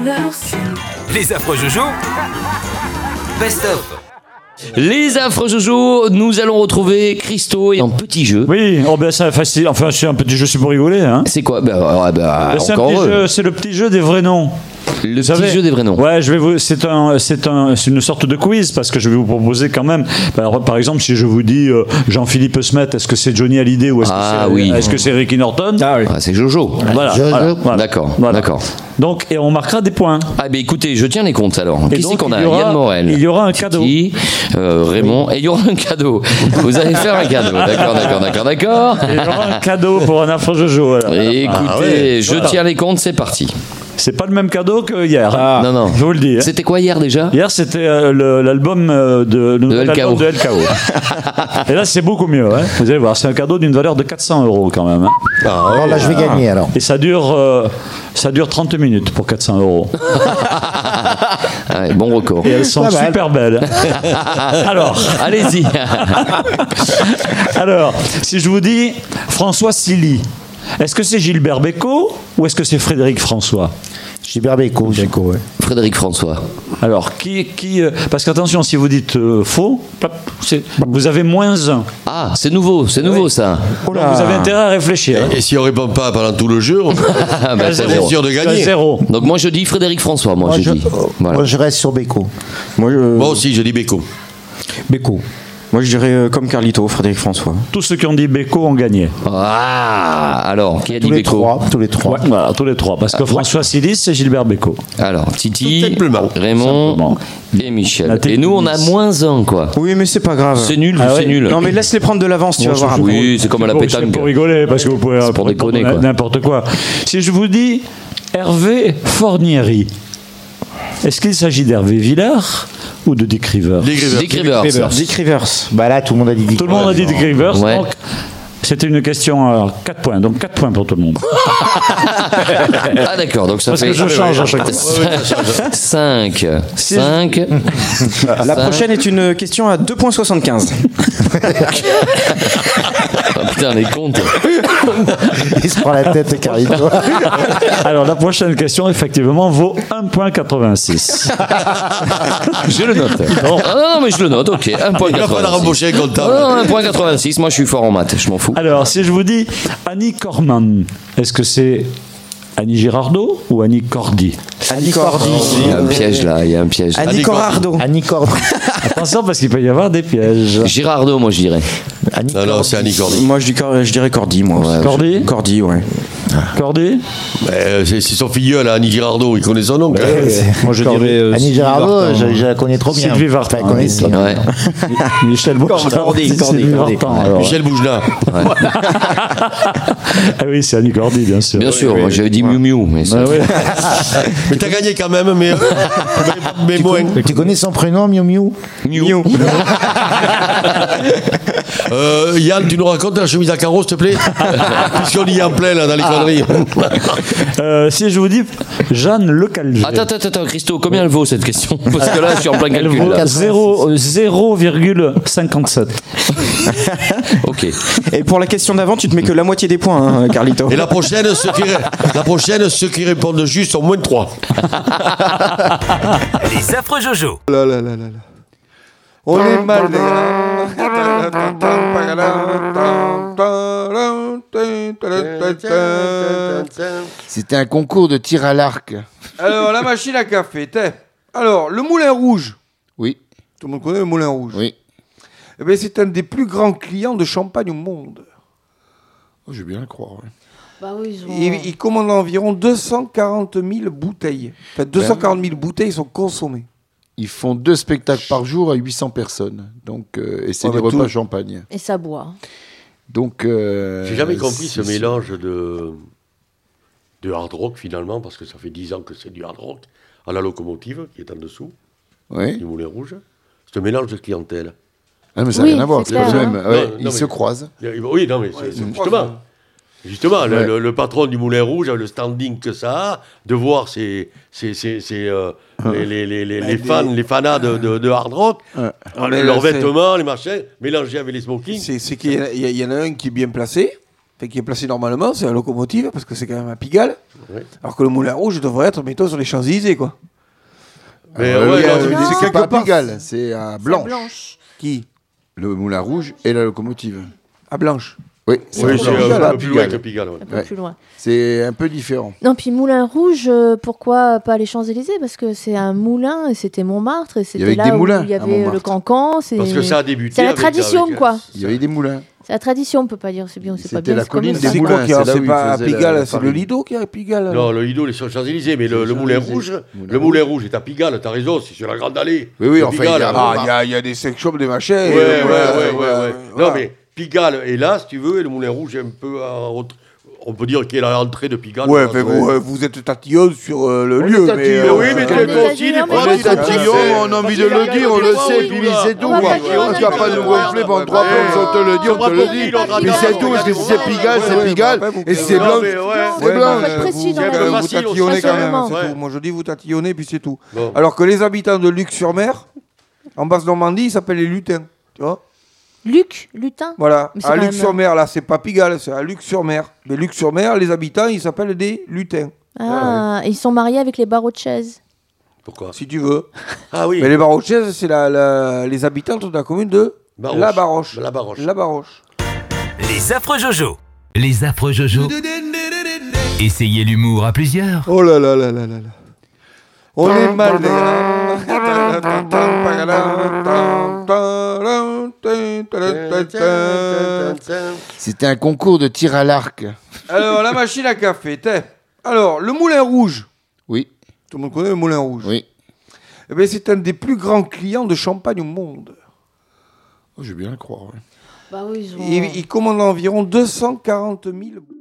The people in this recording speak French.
Les affreux Jojo, best of. Les affreux Jojo, nous allons retrouver Christo et un petit jeu. Oui, c'est facile. Enfin, c'est un petit jeu, c'est pour rigoler. Hein. C'est quoi C'est encore c'est le petit jeu des vrais noms. Le petit jeu des vrais noms. Ouais, c'est une sorte de quiz parce que je vais vous proposer quand même. Par exemple, si je vous dis Jean-Philippe Smet, est-ce que c'est Johnny Hallyday ou est-ce que c'est Ricky Norton? C'est Jojo. Voilà. D'accord. Donc, et on marquera des points. Ah ben écoutez, je tiens les comptes alors. Et Qui donc, c'est qu'on a? il y aura- Yann Morel. il y aura un cadeau. Raymond. Et il y aura un cadeau. Vous allez faire un cadeau. D'accord. Il y aura un cadeau pour un affreux Jojo. Écoutez, je tiens les comptes, c'est parti. C'est pas le même cadeau que hier. Non. Je vous le dis. Hein. C'était quoi hier déjà? Hier, c'était l'album de LKO. Et là, c'est beaucoup mieux. Hein. Vous allez voir, c'est un cadeau d'une valeur de 400 € quand même. Hein. Alors là, je vais gagner alors. Et ça dure 30 minutes pour 400 €. Ouais, bon record. Et elles sont super belles. Alors, Allez-y. alors, si je vous dis François Silly, est-ce que c'est Gilbert Bécaud ou est-ce que c'est Frédéric François? Gilbert Bécaud, ouais. Frédéric François. Alors, parce qu'attention, si vous dites faux, vous avez -1. Ah, c'est nouveau ça. Donc vous avez intérêt à réfléchir. Et si on répond pas pendant tout le jeu, on c'est est zéro. sûr de gagner. 0. Donc moi je dis Frédéric François. Moi je reste sur Bécaud. Moi aussi, je dis Bécaud. Bécaud. Moi, je dirais comme Carlito, Frédéric François. Tous ceux qui ont dit Bécaud ont gagné. Ah, alors, qui a dit Tous les Bécaud? trois. Ouais, voilà, tous les trois. Parce que François Silly, c'est Gilbert Bécaud. Alors, Titi, Tout simplement. Raymond et Michel. Et nous, on a -1, quoi. Oui, mais c'est pas grave. C'est nul, Ah c'est nul. Non, mais laisse-les prendre de l'avance, tu vas voir. après. Oui, c'est comme à la C'est pétanque. pour rigoler, parce que vous pouvez C'est pour déconner, quoi. n'importe quoi. Si je vous dis Hervé Fornieri, est-ce qu'il s'agit d'Hervé Villard ou de Dick Rivers? Dick Rivers. Dick Rivers. Bah là, tout le monde a dit Dick. Tout le monde a dit Dick Rivers, Ouais. donc c'était une question à 4 points. Donc 4 points pour tout le monde. Ah d'accord, donc ça Parce fait... que je change à chaque fois. 5. La prochaine est une question à 2,75 Ah, putain, les comptes. Il se prend la tête, Carlito. Alors la prochaine question, effectivement, vaut 1,86 £. Je le note. Non, mais je le note, ok. 1,86. Il va falloir embaucher un comptable. Non, 1,86. Moi, je suis fort en maths, je m'en fous. Alors, si je vous dis Annie Corman, est-ce que c'est Annie Girardot ou Annie Cordy? Annie Cordy. Il y a un piège là, il y a un piège. Annie Corrado. Annie Cordy. Attention, parce qu'il peut y avoir des pièges. Girardot, moi, je dirais. Non, c'est Annie Cordy. Moi, je dirais Cordy, moi. Ouais. Cordy? Cordy, ouais. Cordy? C'est son filleul, Annie Girardot, il connaît son nom. quand même. Moi, je dirais... Annie Girardot, je la connais trop bien. Sylvie Vartan. Enfin, connaissez. Ouais. Michel Bourgeat. Sylvie Vartan, alors. Michel Bougelin. Ah oui, c'est Annie Cordy, bien sûr. Bien sûr, moi, j'avais dit Miu Miu. Mais c'est- Ah oui. Mais t'as gagné quand même, mais moins. Tu connais son prénom, Miu Miu? Miu. Yann, tu nous racontes la chemise à carreaux, s'il te plaît? Puisqu'on y est en plein, là, dans les conneries. Si je vous dis Jeanne Le Calvé. Attends, Christo, combien elle vaut cette question? Parce que là, je suis en plein Elle calcul. vaut là. 0,57. Ok. Et pour la question d'avant, tu te mets que la moitié des points, hein, Carlito. Et la prochaine, ceux qui répondent juste sont -3. Les affreux Jojo. On est mal. C'était un concours de tir à l'arc. Alors, la machine à café, Alors, le Moulin Rouge. Oui, Tout le monde connaît le Moulin Rouge. oui. Eh bien, c'est un des plus grands clients de champagne au monde. Oh, je veux bien le croire. Ouais. Bah oui, ils ont... Il commande environ 240 000 bouteilles. Enfin, 240 000 bouteilles sont consommées. Ils font 2 spectacles par jour à 800 personnes. Donc, et c'est des repas champagne. Et ça boit. Donc, J'ai jamais compris ce mélange de hard rock finalement, parce que ça fait 10 ans que c'est du hard rock, à la locomotive qui est en dessous, Oui. du Moulin Rouge. C'est un mélange de clientèle. Ah, mais ça n'a Oui, rien à voir. c'est C'est le clair, même. hein. Ouais, Non, ils mais- se croisent. Oui, non, mais c'est justement. Justement, le patron du Moulin Rouge, le standing que ça a, de voir les fans, les fanas de hard rock, mais leurs là, vêtements, les machins, mélangés avec les smokings. C'est qu'il y en a un qui est bien placé. qui est placé normalement, c'est la locomotive, parce que c'est quand même à Pigalle. Ouais. Alors que le Moulin Rouge devrait être, mettons, sur les Champs-Élysées, quoi. Mais c'est quelque pas à part. Pigalle, c'est à Blanche. Blanche. Qui? Le Moulin Rouge et la locomotive. À Blanche. Oui, Oui, c'est c'est Blanche, un pas peu plus loin Pigalle. que Pigalle. Ouais. Un peu Ouais. plus loin. C'est un peu différent. Non, puis Moulin Rouge, pourquoi pas les Champs-Élysées? Parce que c'est un moulin, et c'était Montmartre, et c'était avait là des où moulins il y à avait le Montmartre. cancan. Parce que ça a débuté. C'est la avec- tradition, avec- quoi. Il y avait des moulins. C'est la tradition, on peut pas dire c'est bien ou c'est pas C'était bien. la c'est comme colline ça. des C'est moulins, quoi qui c'est est là où C'est ils pas à faisaient la Pigalle, c'est le farine. Lido qui est à Pigalle. Non, le Lido, les Champs-Élysées, mais le Moulin Rouge, le Moulin Rouge est à Pigalle, t'as raison, c'est sur la Grande Allée. Oui, oui, De enfin, Pigalle. il y a- Ah, il y a des sex shops, des machins. Ouais. Non, mais Pigalle est là, si tu veux, et le Moulin Rouge est un peu on peut dire qu'il est à l'entrée de Pigalle. Ouais, Voilà, mais vous êtes tatillon sur le lieu. est Mais, tatillon, oui, mais On tu est es aussi, tatillon, des mais fois, on tu est es tatillon, tatillon, on a envie de le dire, on le sait, puis c'est tout. On va quoi. pas dire On ne va pas nous gonfler pendant 3 plombs, on te le dit, on te le dit. Mais c'est tout, si c'est Pigalle, c'est Pigalle, et si c'est Non, Blanche, mais ouais. c'est Blanche. Faut être précis dans c'est la un peu vie. vous facile, tatillonnez on quand même, Absolument. c'est Ouais. tout. Moi je dis vous tatillonnez, puis c'est tout. Bon. Alors que les habitants de Luc-sur-Mer, en Basse-Normandie, ils s'appellent les lutins. Tu vois? Lutin. Voilà. Mais c'est À quand même- Luc-sur-Mer, là, c'est pas Pigalle, c'est à Luc-sur-Mer. Mais Luc-sur-Mer, les habitants, ils s'appellent des lutins, Ah, ils sont mariés avec les barreaux de chaise. Pourquoi si tu veux. Ah oui, Mais les barreaux de chaise, c'est les habitantes de la commune de Baroche. La Baroche. La Baroche. La Baroche. Les affreux Jojo. Les affreux Jojo. Essayez l'humour à plusieurs. Oh là là là là là là. On est mal. C'était un concours de tir à l'arc. Alors, la machine à café. Alors, le Moulin Rouge. Oui, Tout le monde connaît le Moulin Rouge. oui. Eh bien, c'est un des plus grands clients de champagne au monde. Oh, je vais bien le croire. Ouais. Bah oui, ils ont... Il commande environ 240 000